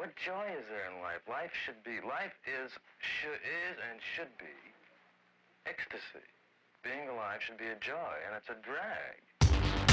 What joy is there in life? Life is and should be ecstasy. Being alive should be a joy, and it's a drag.